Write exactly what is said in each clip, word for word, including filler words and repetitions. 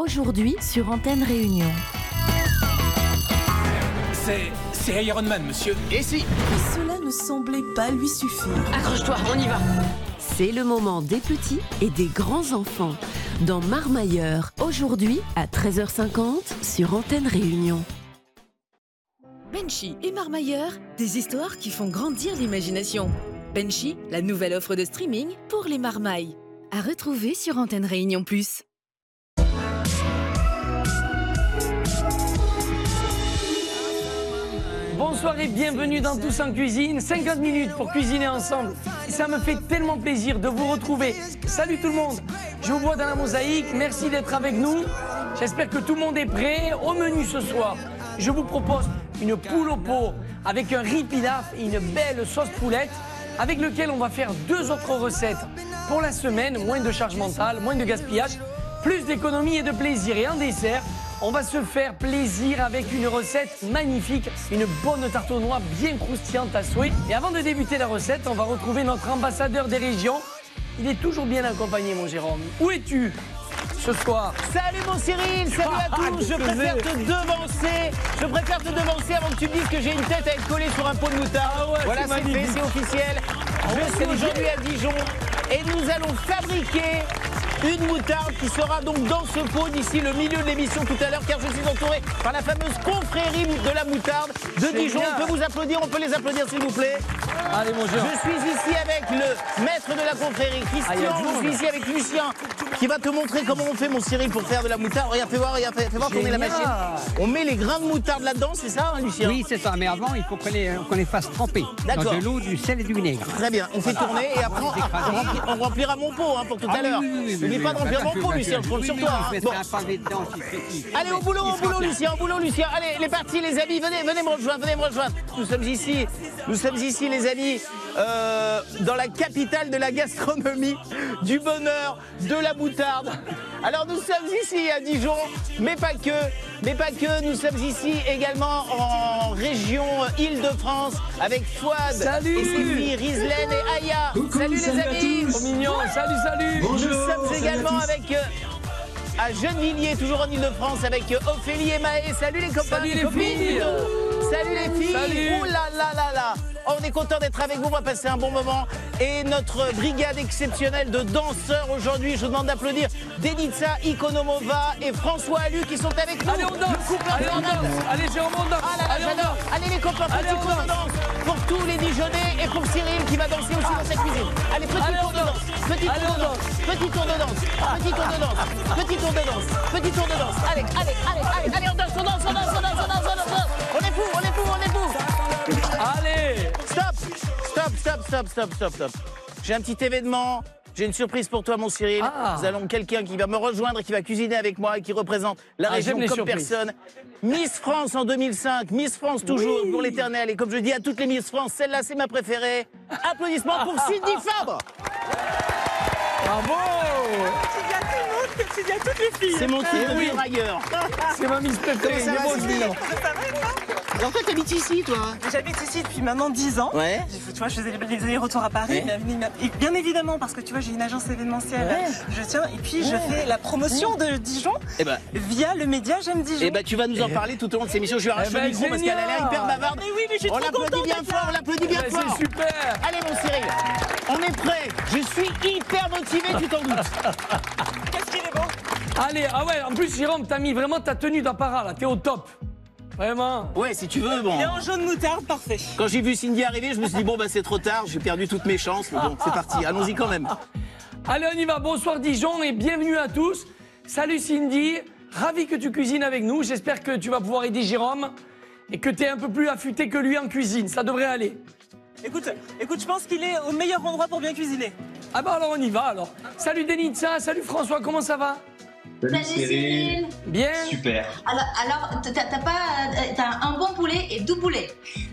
aujourd'hui sur Antenne Réunion. C'est... c'est Iron Man, monsieur. Et si Et cela ne semblait pas lui suffire. Accroche-toi, on y va. C'est le moment des petits et des grands enfants dans Marmailleur, aujourd'hui à treize heures cinquante sur Antenne Réunion. Benchy et Marmailleur, des histoires qui font grandir l'imagination. Benchy, la nouvelle offre de streaming pour les marmailles. À retrouver sur Antenne Réunion plus. Bonsoir et bienvenue dans Tous en Cuisine, cinquante minutes pour cuisiner ensemble. Ça me fait tellement plaisir de vous retrouver. Salut tout le monde, je vous vois dans la mosaïque, merci d'être avec nous. J'espère que tout le monde est prêt. Au menu ce soir, je vous propose une poule au pot avec un riz pilaf et une belle sauce poulette avec lequel on va faire deux autres recettes pour la semaine. Moins de charge mentale, moins de gaspillage, plus d'économie et de plaisir. Et en dessert, on va se faire plaisir avec une recette magnifique, une bonne tarte aux noix bien croustillante à souhait. Et avant de débuter la recette, on va retrouver notre ambassadeur des régions. Il est toujours bien accompagné, mon Jérôme. Où es-tu ce soir? Salut mon Cyril, salut à tous. Je préfère te devancer. Je préfère te devancer avant que tu me dises que j'ai une tête à être collée sur un pot de moutarde. Ah ouais, voilà, c'est fait, c'est officiel. Je suis aujourd'hui à Dijon et nous allons fabriquer une moutarde qui sera donc dans ce pot d'ici le milieu de l'émission tout à l'heure, car je suis entouré par la fameuse confrérie de la moutarde de Dijon. Bien. On peut vous applaudir, on peut les applaudir s'il vous plaît. Allez, mon Jérôme. Je suis ici avec le maître de la confrérie, Christian. Ah, je suis ici avec Lucien, qui va te montrer comment on fait, mon Cyril, pour faire de la moutarde. Regarde, fais voir, regarde, fais, fais voir tourner la Génial. machine. On met les grains de moutarde là-dedans, c'est ça, hein, Lucien? Oui, c'est ça. Mais avant, il faut qu'on les, qu'on les fasse tremper D'accord. dans de l'eau, du sel et du vinaigre. Très bien, on fait tourner et après on, Ah, on rempli- on remplira mon pot hein, pour tout Ah à l'heure. oui, oui, oui, oui, N'oublie oui, pas de oui, remplir bien mon sûr, pot, bien Lucien, sûr. je compte Oui, sur oui, toi. oui, hein. je Bon. mettrai un pavé dedans, si c'est- si- Allez, au boulot, si au boulot, c'est Lucien, au boulot, Lucien. Allez, les partis, les amis, venez, venez me rejoindre, venez me rejoindre. Nous sommes ici, nous sommes ici, les amis, euh, dans la capitale de la gastronomie, du bonheur, de la moutarde. Alors, nous sommes ici à Dijon, mais pas que, mais pas que. Nous sommes ici également en région Île-de-France avec Fouad Salut. et ses filles Rizlen et Aya. Coucou, salut, salut les à amis. Trop mignon, salut, salut. Bonjour. Nous sommes salut également à tous. avec euh, à Gennevilliers, toujours en Ile-de-France, avec euh, Ophélie et Maë. Salut les copains, Salut les copines. filles. Salut les filles. Salut. Ouh là là là là. On est content d'être avec vous, on va passer un bon moment. Et notre brigade exceptionnelle de danseurs aujourd'hui, je vous demande d'applaudir Denitsa Ikonomova et François Alu qui sont avec nous. Allez, on danse. Le couple Allez, on infernal. danse. Allez, Jérôme, on danse. Ah là là, Allez, on j'adore. danse. Allez les copains, Allez, petit on tour de danse. danse pour tous les Dijonnais et pour Cyril qui va danser aussi dans sa cuisine. Allez, petit Allez, tour on de danse, danse. petit Allez, tour de on danse, petit tour de danse, petit tour de danse, petit tour de danse, petit tour de danse. Allez, allez, allez, allez, allez, on danse, on danse, on danse, on danse, on danse, on danse. On est fou, on est fou, on est fou. Allez. Stop, stop, stop, stop, stop, stop, stop. J'ai un petit événement. J'ai une surprise pour toi, mon Cyril. Ah. Nous allons quelqu'un qui va me rejoindre et qui va cuisiner avec moi et qui représente la Ah, région j'aime les comme surprises. personne. Miss France en deux mille cinq, Miss France toujours Oui. pour l'éternel. Et comme je dis à toutes les Miss France, celle-là, c'est ma préférée. Applaudissements pour Cindy Fabre. Bravo. Tu dis à tout le monde que tu dis à toutes les filles. C'est mon truc Eh de oui. vivre ailleurs. C'est ma Miss préférée. Comment ça Mais va, bon, Cindy? dis-donc. Alors toi, t'habites ici, toi? J'habite ici depuis maintenant dix ans. Ouais. Tu vois, je faisais les allers-retours à Paris. Ouais. Bien, et bien évidemment, parce que tu vois, j'ai une agence événementielle. Ouais. Je tiens, et puis je fais la promotion de Dijon Eh ben, via le média J'aime Dijon. eh ben, tu vas nous en parler tout au long de cette émission. Je lui arrache Eh ben, le micro parce qu'elle a l'air génial. hyper bavarde. Mais oui, mais je suis On trop l'applaudit contente bien d'être fort, là. on l'applaudit bien Ouais, fort. c'est super. Allez, mon Cyril, on est prêt. Je suis hyper motivé, tu t'en doutes. Qu'est-ce qu'il est bon. Allez, ah ouais, en plus, Jérôme, t'as mis vraiment ta tenue d'apparat, là. T'es au top. Vraiment. Ouais, si tu veux, bon. Il est en jaune moutarde, parfait. Quand j'ai vu Cindy arriver, je me suis dit, bon, bah, c'est trop tard, j'ai perdu toutes mes chances. Mais bon, c'est parti, allons-y quand même. Allez, on y va. Bonsoir Dijon et bienvenue à tous. Salut Cindy, ravi que tu cuisines avec nous. J'espère que tu vas pouvoir aider Jérôme et que tu es un peu plus affûté que lui en cuisine. Ça devrait aller. Écoute, écoute, je pense qu'il est au meilleur endroit pour bien cuisiner. Ah bah alors on y va alors. Salut Denitsa, salut François, comment ça va? Salut Cyril. Bien. Super. Alors, alors t'as t'as pas, euh, t'as un bon poulet et deux poulets.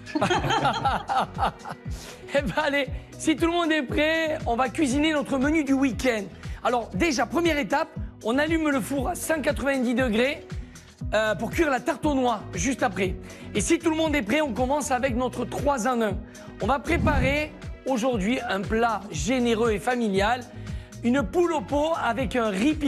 Eh ben allez, si tout le monde est prêt, on va cuisiner notre menu du week-end. Alors déjà, première étape, on allume le four à cent quatre-vingt-dix degrés euh, pour cuire la tarte aux noix juste après. Et si tout le monde est prêt, on commence avec notre trois en un. On va préparer aujourd'hui un plat généreux et familial, une poule au pot avec un riz